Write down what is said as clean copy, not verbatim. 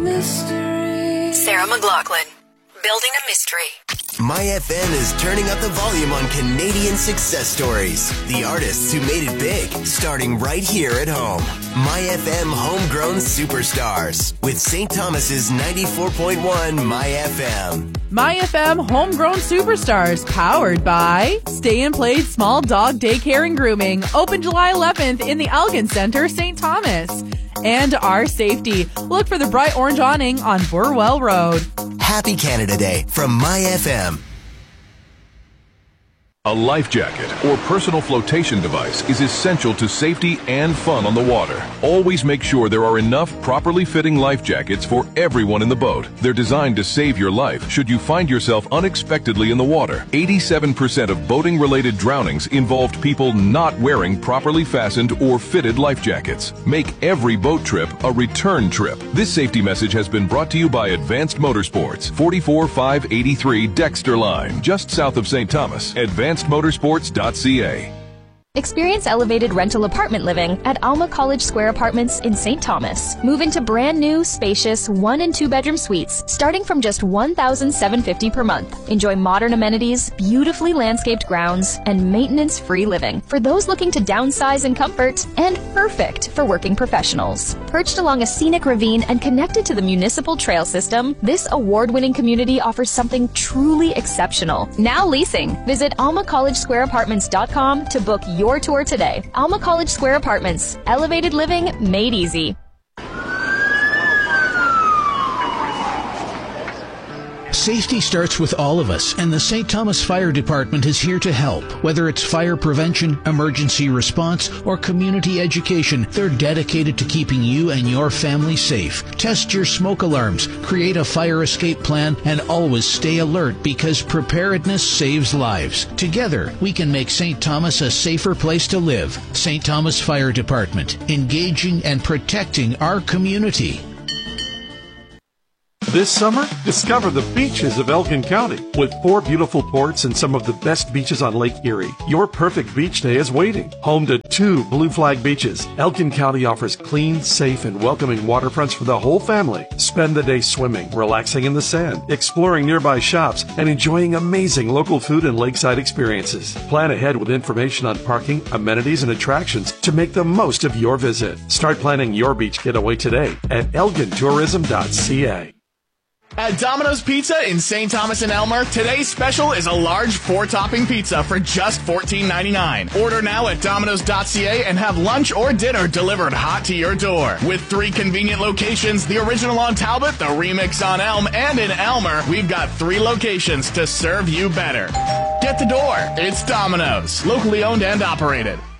mystery. Sarah McLachlan, building a mystery. My FM is turning up the volume on Canadian success stories. The artists who made it big, starting right here at home. My FM Homegrown Superstars with St. Thomas's 94.1 My FM. My FM Homegrown Superstars, powered by Stay and Play Small Dog Daycare and Grooming, open July 11th in the Elgin Center, St. Thomas. And Our Safety. Look for the bright orange awning on Burwell Road. Happy Canada Day from My FM. A life jacket or personal flotation device is essential to safety and fun on the water. Always make sure there are enough properly fitting life jackets for everyone in the boat. They're designed to save your life should you find yourself unexpectedly in the water. 87% of boating-related drownings involved people not wearing properly fastened or fitted life jackets. Make every boat trip a return trip. This safety message has been brought to you by Advanced Motorsports, 44583 Dexter Line, just south of St. Thomas. AdvancedMotorsports.ca. Experience elevated rental apartment living at Alma College Square Apartments in St. Thomas. Move into brand new, spacious 1- and 2-bedroom suites starting from just $1,750 per month. Enjoy modern amenities, beautifully landscaped grounds, and maintenance-free living for those looking to downsize in comfort, and perfect for working professionals. Perched along a scenic ravine and connected to the municipal trail system, this award-winning community offers something truly exceptional. Now leasing. Visit almacollegesquareapartments.com to book your tour today. Alma College Square Apartments. Elevated living made easy. Safety starts with all of us, and the St. Thomas Fire Department is here to help. Whether it's fire prevention, emergency response, or community education, they're dedicated to keeping you and your family safe. Test your smoke alarms, create a fire escape plan, and always stay alert because preparedness saves lives. Together, we can make St. Thomas a safer place to live. St. Thomas Fire Department, engaging and protecting our community. This summer, discover the beaches of Elgin County. With 4 beautiful ports and some of the best beaches on Lake Erie, your perfect beach day is waiting. Home to 2 Blue Flag beaches, Elgin County offers clean, safe, and welcoming waterfronts for the whole family. Spend the day swimming, relaxing in the sand, exploring nearby shops, and enjoying amazing local food and lakeside experiences. Plan ahead with information on parking, amenities, and attractions to make the most of your visit. Start planning your beach getaway today at elgintourism.ca. At Domino's Pizza in St. Thomas and Elmer, today's special is a large 4-topping pizza for just $14.99. Order now at Domino's.ca and have lunch or dinner delivered hot to your door. With 3 convenient locations, the original on Talbot, the remix on Elm, and in Elmer, we've got 3 locations to serve you better. Get the door. It's Domino's, locally owned and operated.